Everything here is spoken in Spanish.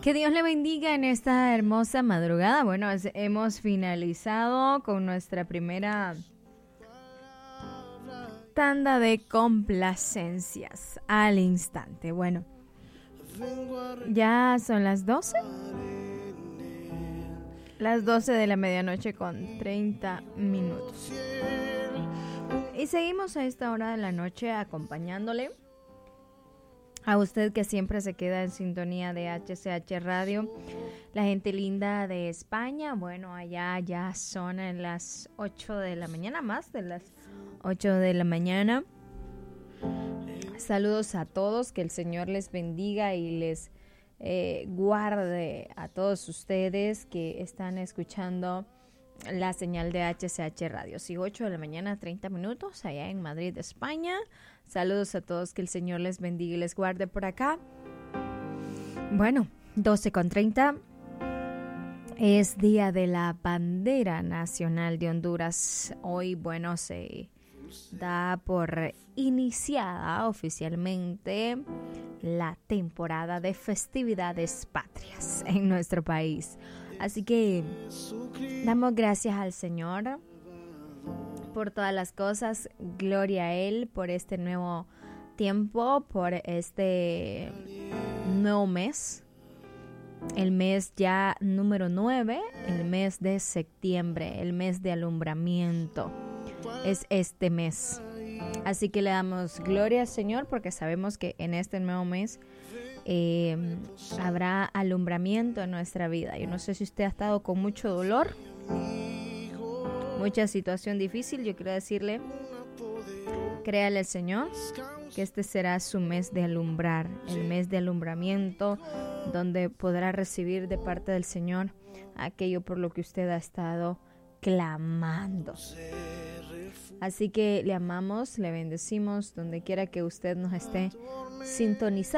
Que Dios le bendiga en esta hermosa madrugada. Bueno, hemos finalizado con nuestra primera tanda de complacencias al instante. Bueno, ya son las 12. Las 12 de la medianoche con 30 minutos. Y seguimos a esta hora de la noche acompañándole a usted que siempre se queda en sintonía de HCH Radio. La gente linda de España, bueno, allá ya son en las 8 de la mañana, más de las 8 de la mañana. Saludos a todos, que el Señor les bendiga y les guarde a todos ustedes que están escuchando la señal de HCH Radio. Sí, 8 de la mañana, 30 minutos, allá en Madrid, España. Saludos a todos, que el Señor les bendiga y les guarde por acá. Bueno, 12:30 es Día de la Bandera Nacional de Honduras. Hoy, bueno, se da por iniciada oficialmente la temporada de festividades patrias en nuestro país. Así que damos gracias al Señor por todas las cosas, gloria a Él por este nuevo tiempo, por este nuevo mes, el mes ya número 9, el mes de septiembre, el mes de alumbramiento, es este mes. Así que le damos gloria al Señor porque sabemos que en este nuevo mes habrá alumbramiento en nuestra vida. Yo no sé si usted ha estado con mucho dolor, mucha situación difícil. Yo quiero decirle, créale al Señor que este será su mes de alumbrar, el mes de alumbramiento, donde podrá recibir de parte del Señor aquello por lo que usted ha estado clamando. Así que le amamos, le bendecimos donde quiera que usted nos esté sintonizando.